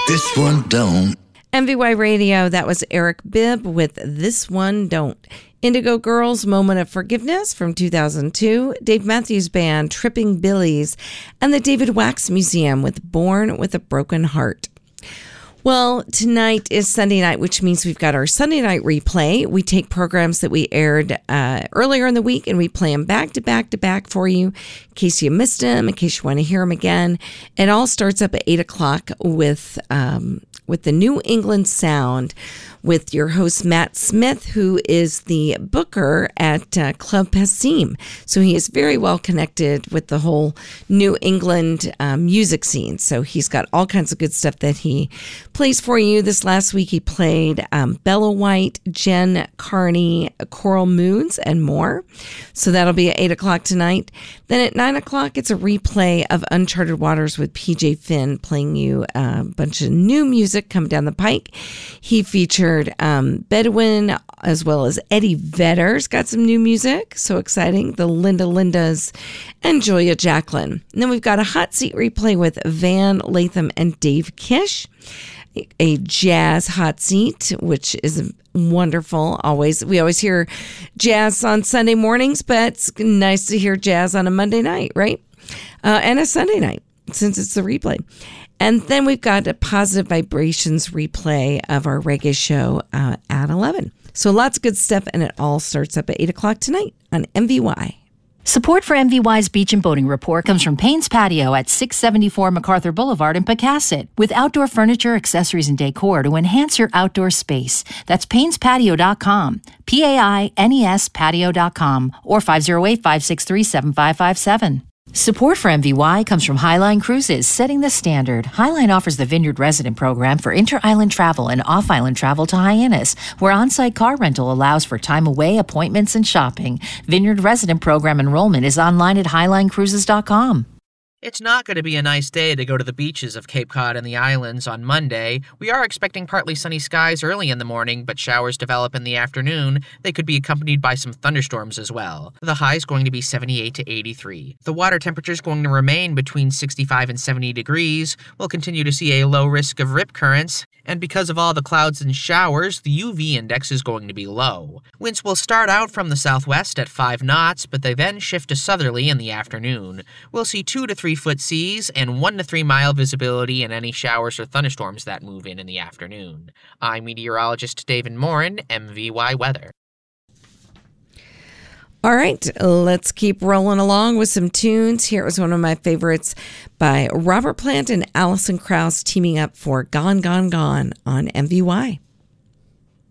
This one don't. MVY Radio, that was Eric Bibb with This One Don't. Indigo Girls, Moment of Forgiveness from 2002. Dave Matthews Band, Tripping Billies. And the David Wax Museum with Born with a Broken Heart. Well, tonight is Sunday night, which means we've got our Sunday night replay. We take programs that we aired earlier in the week and we play them back to back to back for you in case you missed them, in case you want to hear them again. It all starts up at 8 o'clock with the New England Sound with your host, Matt Smith, who is the booker at Club Passim. So he is very well connected with the whole New England music scene. So he's got all kinds of good stuff that he plays for you. This last week he played Bella White, Jen Carney, Coral Moons, and more. So that'll be at 8 o'clock tonight. Then at 9 o'clock, it's a replay of Uncharted Waters with PJ Finn, playing you a bunch of new music coming down the pike. He featured Bedouin as well as Eddie Vedder's got some new music. So exciting. The Lindas and Julia Jacqueline. And then we've got a hot seat replay with Van Latham and Dave Kish. A jazz hot seat, which is wonderful. We always hear jazz on Sunday mornings, but it's nice to hear jazz on a Monday night, right? And a Sunday night, since it's the replay. And then we've got a Positive Vibrations replay of our reggae show at 11. So lots of good stuff, and it all starts up at 8 o'clock tonight on MVY. Support for MVY's Beach and Boating Report comes from Payne's Patio at 674 MacArthur Boulevard in Pecasset, with outdoor furniture, accessories, and decor to enhance your outdoor space. That's PaynesPatio.com, P-A-I-N-E-S patio.com, or 508-563-7557. Support for MVY comes from Highline Cruises, setting the standard. Highline offers the Vineyard Resident program for inter-island travel and off-island travel to Hyannis, where on-site car rental allows for time away, appointments, and shopping. Vineyard Resident program enrollment is online at highlinecruises.com. It's not going to be a nice day to go to the beaches of Cape Cod and the islands on Monday. We are expecting partly sunny skies early in the morning, but showers develop in the afternoon. They could be accompanied by some thunderstorms as well. The high is going to be 78 to 83. The water temperature is going to remain between 65 and 70 degrees. We'll continue to see a low risk of rip currents. And because of all the clouds and showers, the UV index is going to be low. Winds will start out from the southwest at 5 knots, but they then shift to southerly in the afternoon. We'll see 2 to 3 foot seas and 1 to 3 mile visibility in any showers or thunderstorms that move in the afternoon. I'm meteorologist David Morin, MVY Weather. All right, let's keep rolling along with some tunes. Here was one of my favorites by Robert Plant and Alison Krauss teaming up for Gone, Gone, Gone on MVY.